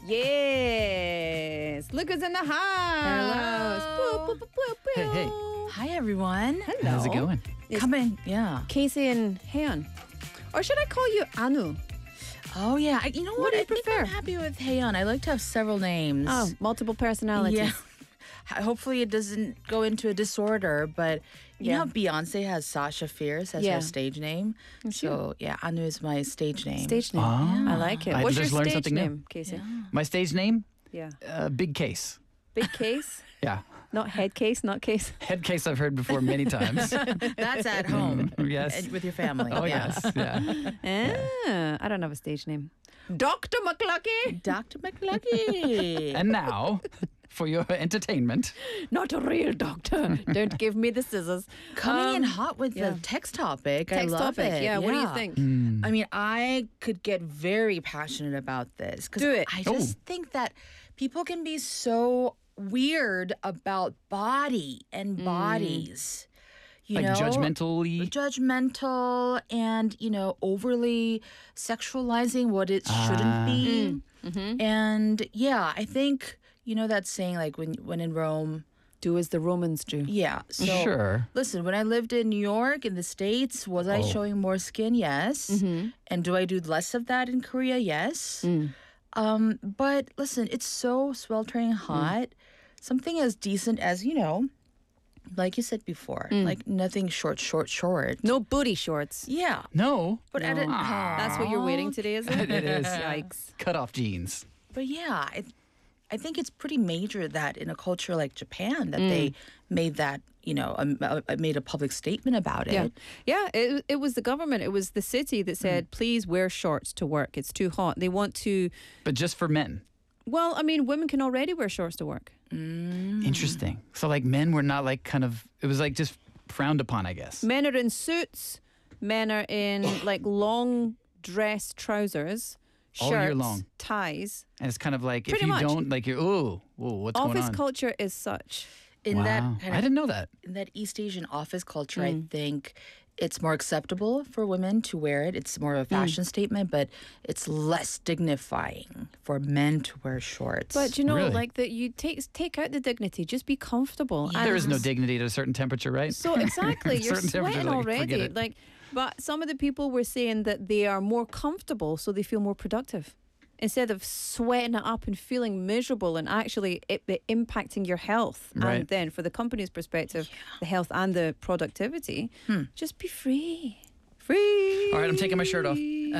Yes. Look who's in the house. Hello. Boo, boo, boo, boo, boo. Hey. Hi, everyone. Hello. How's it going? Come in. Yeah. Casey and Heian. Or should I call you Anu? Oh, yeah. You know what? do you I think prefer? I'm happy with Heian. I like to have several names. Oh, multiple personalities. yeah. Hopefully it doesn't go into a disorder, but you know how Beyonce has Sasha Fierce as Yeah. her stage name? So, yeah, Anu is my stage name. Stage name. Ah. I like it. I What's your just learned stage something new. name, Casey? My stage name? Yeah. Big Case. Big case? Yeah. Not head case, not case. Head Case I've heard before many times. That's at home. Yes. With your family. Oh, yeah. yes. Yeah. I don't have a stage name. Dr. McLucky. Dr. McLucky. And now, for your entertainment, Not a real doctor. Don't give me the scissors. Coming in hot with the text topic. I Text love topic. it. Yeah, what do you think? I mean, I could get very passionate about this. 'Cause Do it. I just think that people can be so weird about body and bodies. You like know? judgmentally. Judgmental and, overly sexualizing what it shouldn't be. And yeah, I think, that saying like when in Rome. Do as the Romans do. Yeah. So Sure. listen, when I lived in New York, in the States, was I showing more skin? Yes. And do I do less of that in Korea? Yes. But listen, it's so sweltering hot. Something as decent as, like you said before, like nothing short. No booty shorts. Yeah. No. But That's what you're waiting today, is it? It is. Yikes. Cut off jeans. But yeah, I think it's pretty major that in a culture like Japan that they made that, made a public statement about it. Yeah. It was the government. It was the city that said, please wear shorts to work. It's too hot. They want to. But just for men. Well, I mean, women can already wear shorts to work. Interesting. So like men were not like it was like just frowned upon, I guess. Men are in suits. Men are in like long dress trousers, All shirts, year long. ties. And it's kind of like Pretty if you much. don't like what's going Office on? culture is such. In Wow. that kind I of didn't know that. in that East Asian office culture, I think it's more acceptable for women to wear it. It's more of a fashion statement, but it's less dignifying for men to wear shorts. But Really? like that, you take out the dignity. Just be comfortable. Yeah. There is no dignity at a certain temperature, right? So exactly, you're Certain temperatures, sweating like, forget already. it. But some of the people were saying that they are more comfortable, so they feel more productive. Instead of sweating it up and feeling miserable and actually it impacting your health. Right. And then for the company's perspective, the health and the productivity, just be free. Free. All right, I'm taking my shirt off.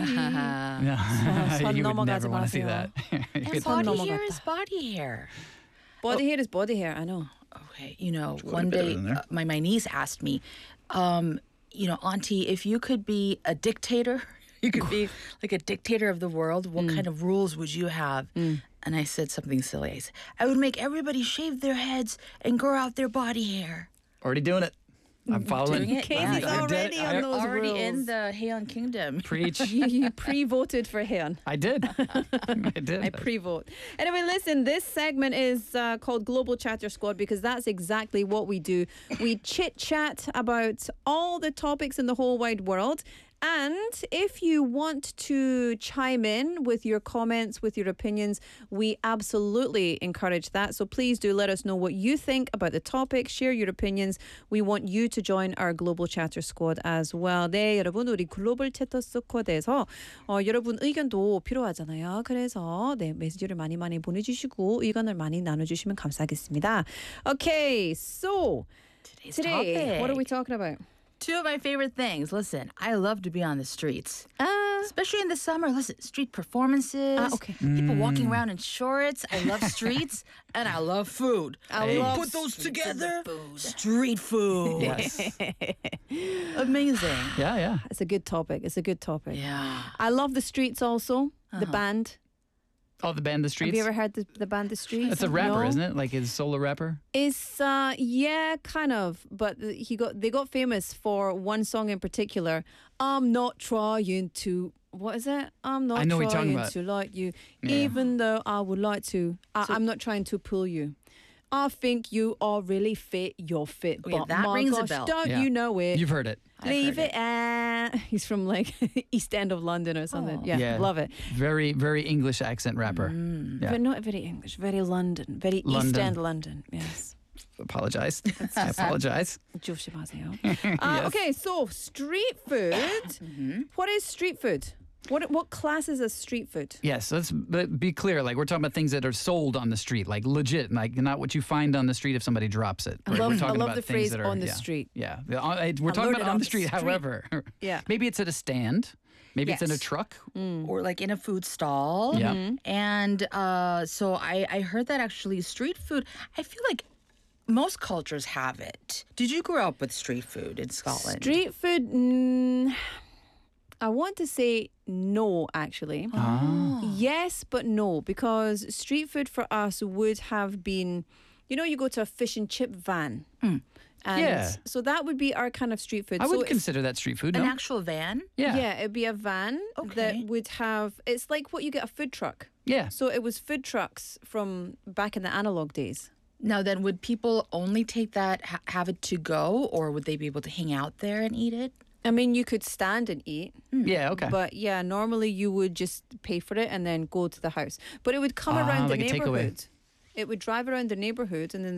선 You would 넘어가지 never want to see 마세요. that. and body hair is body hair. Body hair is body hair, I know. Okay, one bit day in there. my niece asked me, Auntie, if you could be a dictator, you could be like a dictator of the world, what kind of rules would you have? And I said something silly. I said, I would make everybody shave their heads and grow out their body hair. Already doing it. I'm following. Doing it? Casey's Yeah, already on those Already rules. in the Heian Kingdom. Preach. You pre-voted for him. I did. I did. I pre-vote. Anyway, listen, this segment is called Global Chatter Squad because that's exactly what we do. We chit-chat about all the topics in the whole wide world. And if you want to chime in with your comments, with your opinions, we absolutely encourage that. So please do let us know what you think about the topic. Share your opinions. We want you to join our Global Chatter Squad as well. 네, 여러분 우리 글로벌 채터 스쿼드에서 여러분 의견도 필요하잖아요. 그래서 네, 메시지를 많이 보내주시고 의견을 많이 나눠주시면 감사하겠습니다. Okay, so today, topic. what are we talking about? Two of my favorite things. Listen, I love to be on the streets. Especially in the summer. Listen, street performances. Okay. People walking around in shorts. I love streets and I love food. I love Put those together. Street food. Yes. Amazing. Yeah. It's a good topic. It's a good topic. Yeah. I love the Streets also, the band. Oh, the band The Streets? Have you ever heard the band The Streets? It's a rapper, No? isn't it? Like his solo rapper? It's yeah, kind of. But they got famous for one song in particular. I'm not trying to. What is it? I'm not I know what you're talking trying about. to like you, Yeah. even though I would like to. I'm not trying to pull you. I think you are really fit. You're fit, Oh, yeah, but that my rings a gosh, bell. don't Yeah. you know it? You've heard it. Leave heard it. He's from like East End of London or something. Oh. Yeah, love it. Very, very English accent rapper. Yeah. But not very English, very London, very East London. End London. Yes. Apologize. I apologize. Yes. Okay, so street food. What is street food? What classes as street food? Yes, let's be clear. Like, we're talking about things that are sold on the street, like legit, like not what you find on the street if somebody drops it. I Right? love, We're talking I love about the things phrase that are, on the yeah. street. Yeah, we're talking learned about it on on the the street. street. However, Yeah. maybe it's at a stand. Maybe it's in a Yes. truck. Or like in a food stall. Yeah. And so I heard that actually street food, I feel like most cultures have it. Did you grow up with street food in Scotland? Street food, I want to say no, actually. Yes, but no, because street food for us would have been, you go to a fish and chip van. And Yeah. so that would be our kind of street food. I so would if- consider that street food. An No? actual van? Yeah, it'd be a van Okay. that would have, it's like what you get a food truck. Yeah. So it was food trucks from back in the analog days. Now then, would people only take that, have it to go, or would they be able to hang out there and eat it? I mean, you could stand and eat, Yeah. Okay. but yeah, normally you would just pay for it and then go to the house. But it would come around the like a takeaway. neighborhood. It would drive around the neighborhood, and then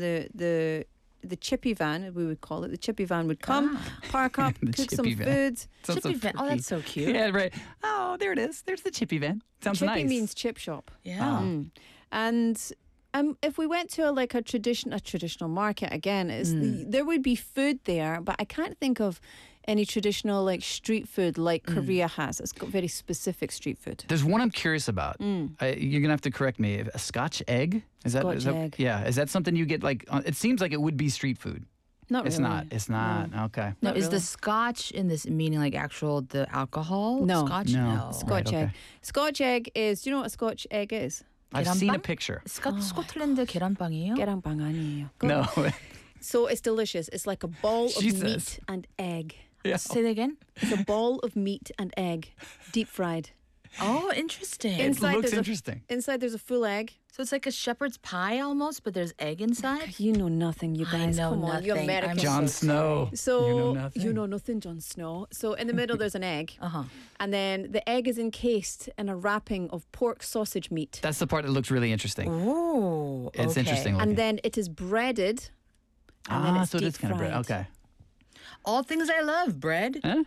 the chippy van, we would call it, the chippy van would come, park up, The cook some chippy van. food. Sounds so Chippy van. Oh, freaky. that's so cute. Yeah. Right. Oh, there it is. There's the chippy van. Sounds Chippy nice. means chip shop. Yeah. And if we went to a traditional market again, there would be food there, but I can't think of any traditional like street food like Korea has. It's got very specific street food. There's one I'm curious about. You're gonna have to correct me. A Scotch egg? Is that? Scotch egg. Yeah. Is that something you get like? It seems like it would be street food. Not It's really. not. It's not. Okay. Now, Not is really. the Scotch in this meaning like the alcohol? No. Scotch? No. No. Scotch Right, egg. okay. Scotch egg is. Do you know what a Scotch egg is? I've seen a 계란빵? picture. 스코틀랜드 계란빵이에요? 계란빵 아니에요. No. So it's delicious. It's like a ball of Jesus. meat and egg. Yeah. Say that again? It's a ball of meat and egg, deep fried. Oh, interesting. It looks there's interesting. Inside there's a full egg. So it's like a shepherd's pie almost, but there's egg inside? You know nothing, you I guys. know Come on, you nothing. American. I'm Jon so Snow. So You know nothing. you know nothing, Jon Snow. So in the middle there's an egg, Uh-huh. and then the egg is encased in a wrapping of pork sausage meat, That's the part that looks really interesting. Oh, It's interesting looking. and then it is breaded, and then it's so it deep is kind of bread. fried. Okay. All things I love: bread, Huh?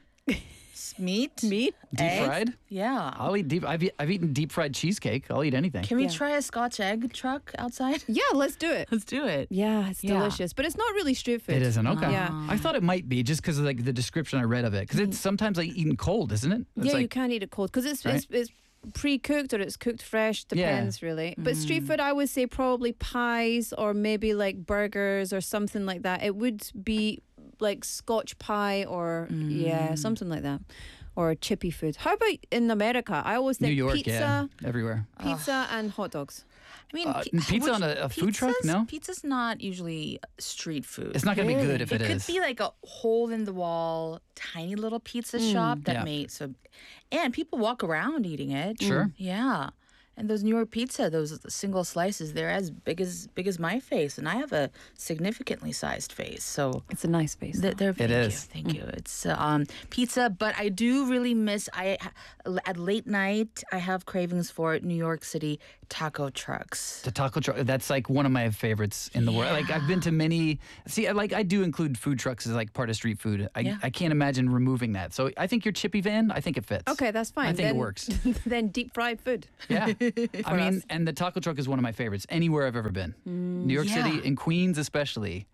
meat, Meat. Deep eggs. fried? Yeah. I'll eat deep. I've eaten deep fried cheesecake. I'll eat anything. Can we Yeah. try a Scotch egg truck outside? Yeah, let's do it. Let's do it. Yeah, it's Yeah. delicious, but it's not really street food. It isn't okay. Yeah. I thought it might be just because of like the description I read of it. Because it's sometimes like eaten cold, isn't it? It's Yeah, you like, can't eat it cold because Right. it's pre-cooked or it's cooked fresh. Depends really. But street food, I would say probably pies or maybe like burgers or something like that. It would be like Scotch pie or yeah, something like that, or chippy food. How about in America? I always New think York, pizza, yeah, everywhere. pizza and hot dogs. I mean, pizza on a food truck? No? Pizza's not usually street food. It's not going to be good if It it could is. be like a hole in the wall, tiny little pizza shop that Yeah. made and people walk around eating it. Sure. Yeah. And those New York pizza, those single slices, they're as big as my face, and I have a significantly sized face, so It's a nice face. they're It is. Thank you. It's pizza, but I do really miss. At late night, I have cravings for New York City taco trucks. The taco truck, that's like one of my favorites in the world. Like I've been to many, I do include food trucks as like part of street food. I can't imagine removing that. So I think your chippy van, I think it fits. Okay, that's fine. I think then, it works. Then deep fried food. Yeah. I mean, us. and the taco truck is one of my favorites anywhere I've ever been. New York Yeah. City, in Queens especially.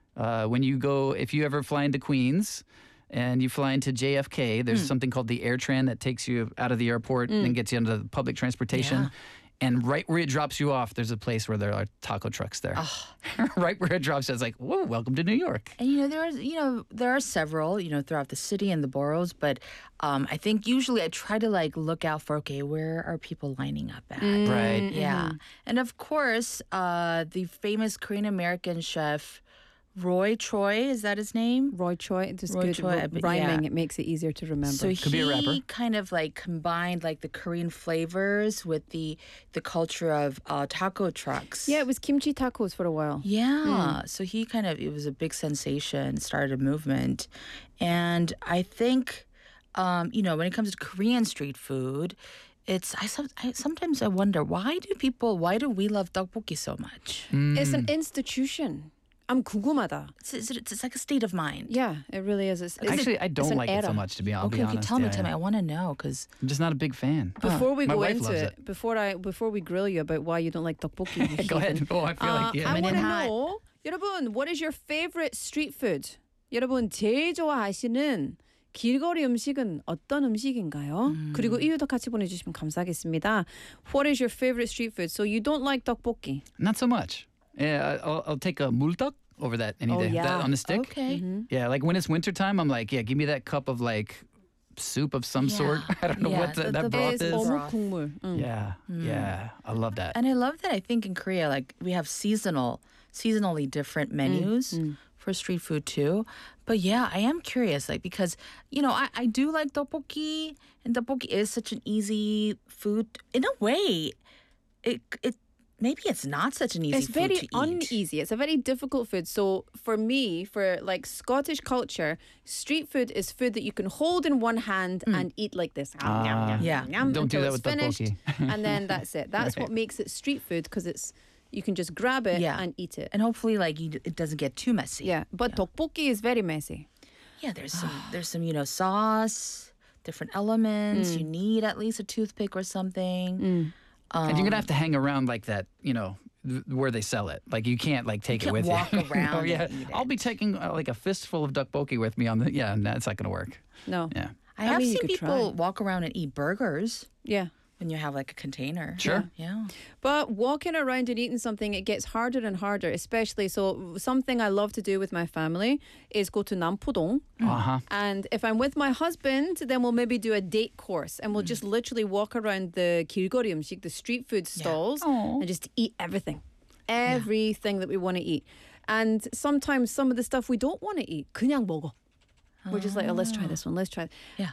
If you ever fly into Queens and you fly into JFK, there's something called the AirTran that takes you out of the airport and gets you into the public transportation. Yeah. And right where it drops you off, there's a place where there are taco trucks there. Right where it drops you, it's like, whoa, welcome to New York. And there are several throughout the city and the boroughs, but I think usually I try to like look out for where are people lining up at. Right. Yeah, and of course the famous Korean American chef Roy Choi, is that his name? Roy Choi, it's just Roy good Choi, but rhyming. yeah. It makes it easier to remember. So Could be a rapper. he kind of like combined like the Korean flavors with the culture of taco trucks. yeah, it was kimchi tacos for a while. Yeah. So he kind of, it was a big sensation, started a movement. And I think, when it comes to Korean street food, sometimes I wonder, why do we love tteokbokki so much? It's an institution. I'm 궁금하다. It's like a state of mind. Yeah, it really is. Actually, I it's don't an like it so era. much, to be honest. Okay, tell me. Yeah. I want to know because I'm just not a big fan. Before we My go wife into loves it, before we grill you about why you don't like tteokbokki, you Go ahead. heathen. Oh, I feel like, yeah. I want to hot. know, 여러분, what is your favorite street food? 여러분 제일 좋아하시는 길거리 음식은 어떤 음식인가요? 그리고 이유도 같이 보내주시면 감사하겠습니다. What is your favorite street food? So you don't like tteokbokki? Not so much. Yeah, I'll take a multak over that any day. yeah. That on the stick. okay. Yeah, like when it's wintertime, I'm like, yeah, give me that cup of like soup of some sort. I don't know Yeah, what the that broth It's is. broth. 어묵국물. Yeah, yeah, I love that. And I love that I think in Korea, like we have seasonally different menus for street food too. But yeah, I am curious, like because I do like tteokbokki, and tteokbokki is such an easy food in a way. It maybe it's not such an easy It's food very to eat. uneasy. It's a very difficult food. So for me, for like Scottish culture, street food is food that you can hold in one hand and eat like this. Yeah. Don't do until that it's with finished, tteokbokki. and then that's it. That's what makes it street food because you can just grab it Yeah. and eat it. And hopefully, like it doesn't get too messy. Yeah, but tteokbokki is very messy. Yeah, there's some sauce, different elements. You need at least a toothpick or something. And you're gonna have to hang around like that, where they sell it. Like you can't like take it can't with walk you. around Oh and yeah, eat I'll it. be taking like a fistful of tteokbokki with me on the. Yeah, that's not gonna work. No. Yeah. I have mean, you seen could people try. walk around and eat burgers Yeah. when you have like a container. Sure. Yeah. But walking around and eating something, it gets harder and harder, especially. So something I love to do with my family is go to Nampodong. And if I'm with my husband, then we'll maybe do a date course and we'll just literally walk around the 길거리 음식, the street food stalls, and just eat everything. Everything that we want to eat. And sometimes some of the stuff we don't want to eat, 그냥 먹어. We're just like, oh, let's try this one, let's try. Yeah.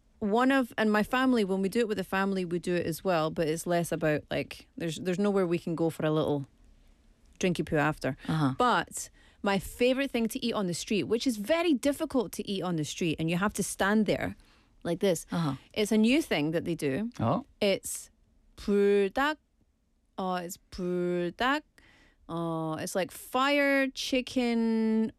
And my family, when we do it with the family, we do it as well, but it's less about like there's nowhere we can go for a little drinky poo after. But my favorite thing to eat on the street, which is very difficult to eat on the street, and you have to stand there like this. It's a new thing that they do. Oh. It's 불닭. It's 불닭. It's like fire chicken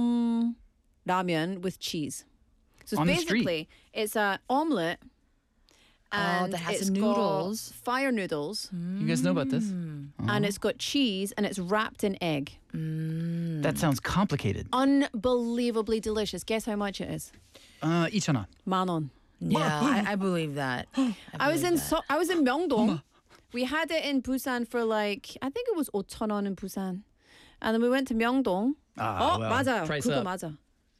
ramen with cheese. So it's On the street? basically it's a omelet. And that has it's noodles. got fire noodles, You guys know about this? and it's got cheese, and it's wrapped in egg. That sounds complicated. Unbelievably delicious. Guess how much it is? 2,000원. 10,000원. Yeah, I believe that. I was in Myeongdong. We had it in Busan for like I think it was 5,000원 in Busan, and then we went to Myeongdong. Well, 맞아요. price 그거 up. 맞아.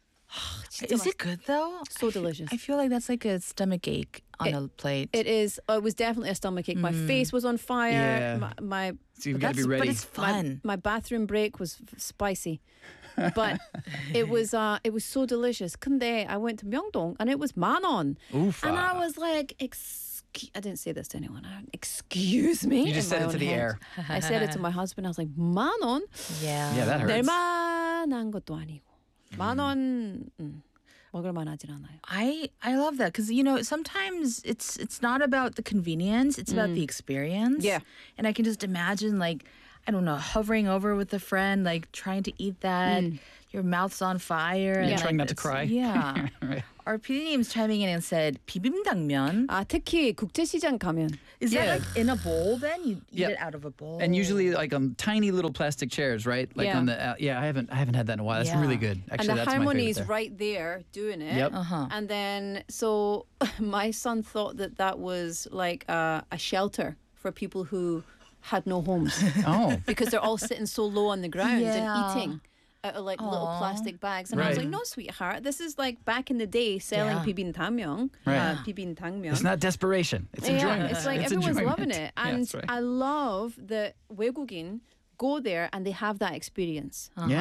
Is it good though? So delicious. I feel like that's like a stomach ache on a plate. It is. It was definitely a stomach ache. My face was on fire. Yeah. My So you've got to be ready. But it's fun. my bathroom break was spicy, but it was so delicious. 근데 I went to Myeongdong and it was 10,000원, Oof. and I was like, I didn't say this to anyone. Excuse me. You just in said my it to own the head. air. I said it to my husband. I was like, 10,000원? Yeah. Yeah, that hurts. 낼만한 것도 아니고 10,000원 먹을 만하진 않아요. I love that because sometimes it's not about the convenience, it's about the experience. Yeah. And I can just imagine like I don't know, hovering over with a friend, like trying to eat that. Your mouth's on fire. Yeah, and trying like, not to cry. Yeah. Right. Our PD님's chiming in and said 비빔당면. 특히 국제시장 가면 Is Yeah. that like in a bowl then? You eat Yep. it out of a bowl? And usually like on tiny little plastic chairs, right? Like Yeah. on the I haven't had that in a while. That's Yeah. really good. Actually, and the that's my favorite harmony's there. right there doing it. Yep. And then, so my son thought that was like a shelter for people who had no homes Oh. because they're all sitting so low on the ground Yeah. and eating out of like little plastic bags. And I was Right. like, no, sweetheart, this is like back in the day selling Yeah. 비빔당면. Right. 비빔당면. It's not desperation. It's Yeah, enjoyment. it's like It's everyone's enjoyment. loving it. Yeah, And that's right. I love that 외국인 go there and they have that experience. Yeah.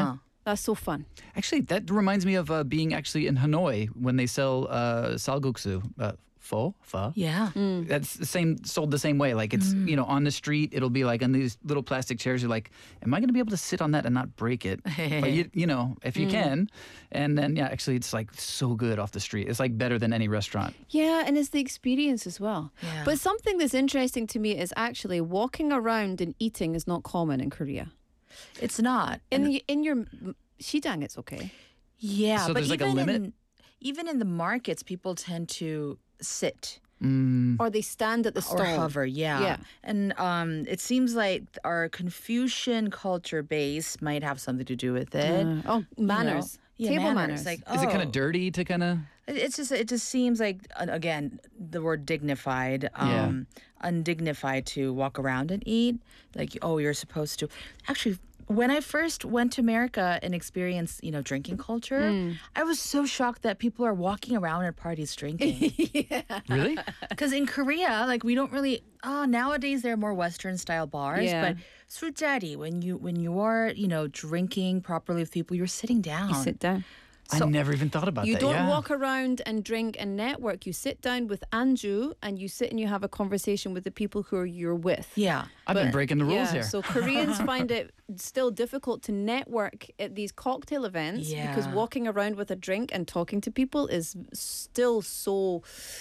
That's so fun. Actually, that reminds me of being actually in Hanoi when they sell salguksu, pho. Yeah. That's the same, sold the same way. Like it's, on the street, it'll be like on these little plastic chairs. You're like, am I going to be able to sit on that and not break it? But if you can. And then, actually it's like so good off the street. It's like better than any restaurant. Yeah, and it's the experience as well. Yeah. But something that's interesting to me is actually walking around and eating is not common in Korea. It's not. In your shijang, it's okay. Yeah, So but there's like a limit? Even in the markets, people tend to sit Or they stand at the stall. or hover. Yeah. Yeah. And it seems like our Confucian culture base might have something to do with it. Manners. Yeah, Table manners. Like, Is it kind oh. of dirty to kind of... It just seems like again the word dignified, undignified to walk around and eat. Like you're supposed to. Actually, when I first went to America and experienced drinking culture, I was so shocked that people are walking around at parties drinking. Really? Because in Korea, like we don't really. Nowadays there are more Western style bars, Yeah. but 술jari when you are drinking properly with people, you're sitting down. You sit down. I never even thought about You that. don't yeah. walk around and drink and network. You sit down with Anju and you sit and you have a conversation with the people who you're with. Yeah. I've been breaking the rules Yeah, here. so Koreans find it still difficult to network at these cocktail events because Yeah. walking around with a drink and talking to people is still so,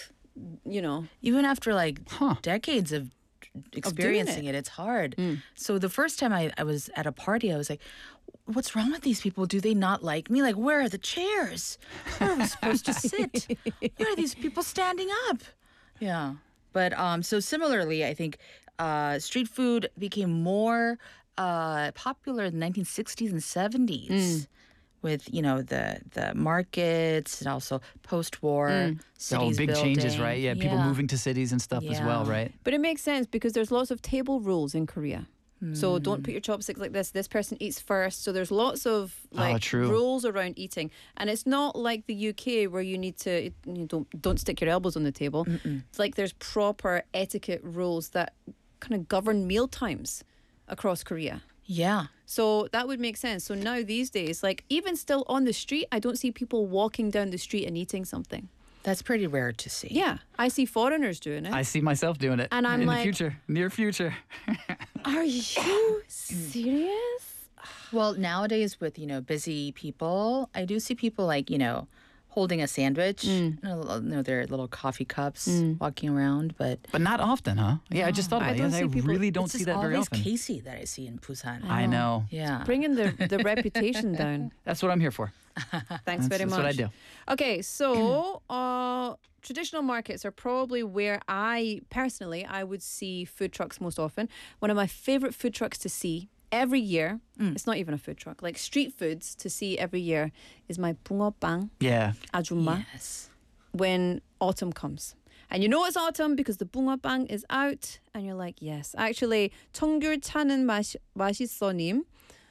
Even after like Huh. decades of experiencing it, it's hard. So the first time I was at a party, I was like, what's wrong with these people? Do they not like me? Like, where are the chairs? Where are we supposed to sit? Where are these people standing up? Yeah. But so similarly, I think street food became more popular in the 1960s and 70s. With the markets and also post-war cities big changes, building. right? Yeah, people moving to cities and stuff as well, Yeah. right? But it makes sense because there's lots of table rules in Korea. So don't put your chopsticks like this. This person eats first. So there's lots of true. rules around eating, and it's not like the UK where you need to don't stick your elbows on the table. It's like there's proper etiquette rules that kind of govern meal times across Korea. Yeah. So that would make sense. So now these days, like even still on the street, I don't see people walking down the street and eating something. That's pretty rare to see. Yeah, I see foreigners doing it. I see myself doing it And I'm in like- the future, near future. Are you serious? Well, nowadays with, busy people, I do see people like, holding a sandwich, their little coffee cups, walking around, but But not often, huh? Yeah, I just thought I about it. don't Yeah, see I people- really don't it's see just that very always often. Casey that I see in Busan. I know. Yeah. Bringing the reputation down. That's what I'm here for. Thanks very That's much. what I do. Okay, so traditional markets are probably where I would see food trucks most often. One of my favorite food trucks to see every year, it's not even a food truck, like street foods to see every year is my 붕어빵 Yeah. 아줌마 Yes. when autumn comes. And you know it's autumn because the 붕어빵 is out and you're like, yes. Actually, 청귤 차는 맛있어님.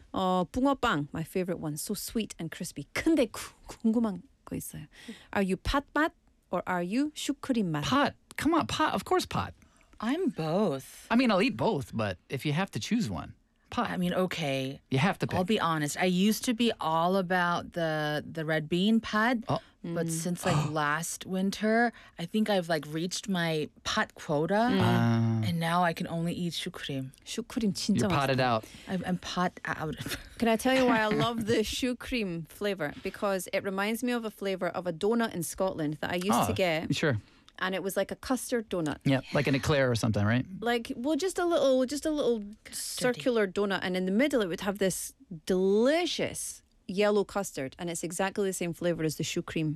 붕어빵, my favorite one. So sweet and crispy. 근데 궁금한 거 있어요. Are you 팥 맛 or are you 슈크림 맛? Pot. Come on, pot. Of course, pot. I'm both. I mean, I'll eat both, but if you have to choose one, pot. I mean, okay. You have to pick. I'll be honest. I used to be all about the red bean pad, but since like last winter, I think I've like reached my pot quota, and now I can only eat 슈크림. 슈크림 진짜 You're potted 맛있다. out. I'm pot out. Can I tell you why I love the 슈크림 flavor? Because it reminds me of a flavor of a donut in Scotland that I used to get, Sure. and it was like a custard donut. Yeah, like an eclair or something, right? Like, well, just a little circular donut, and in the middle it would have this delicious yellow custard, and it's exactly the same flavor as the 슈크림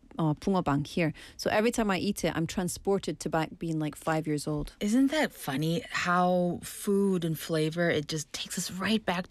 붕어빵 here. So every time I eat it, I'm transported to back being like 5 years old. Isn't that funny how food and flavor, it just takes us right back